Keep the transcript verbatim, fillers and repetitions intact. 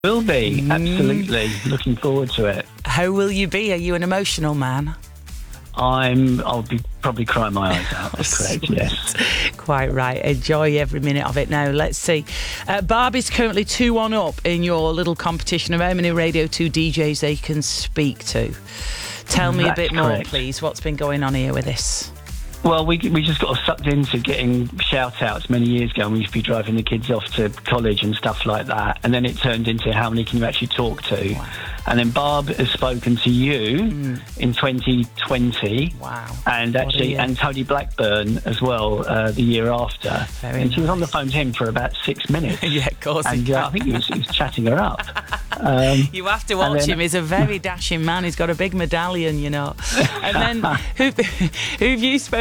Will be, absolutely. Looking forward to it. How will you be? Are you an emotional man? I'm, I'll be probably crying my eyes out, that's correct, yes. Quite right. Enjoy every minute of it now. Let's see. Uh, Barbie's currently two one up in your little competition of how many Radio two D Js they can speak to. Tell me That's a bit more, correct. please. What's been going on here with this? Well, we we just got sucked into getting shout-outs many years ago, and we used to be driving the kids off to college and stuff like that, and then it turned into how many can you actually talk to. Wow. And then Barb has spoken to you Mm. in twenty twenty. Wow. And What a actually, year. and Tony Blackburn as well, uh, the year after. Very and she was on the nice. phone to him for about six minutes. Yeah, of course. And he uh, can. I think he was, he was chatting her up. Um, You have to watch then- him. He's a very dashing man. He's got a big medallion, you know. And then, who, who've you spoken